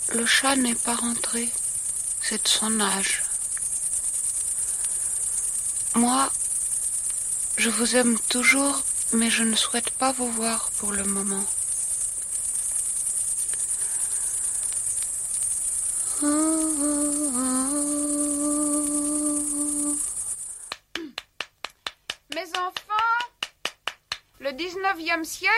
Le chat n'est pas rentré. C'est de son âge. Moi, je vous aime toujours, mais je ne souhaite pas vous voir pour le moment. Mes enfants, le 19e siècle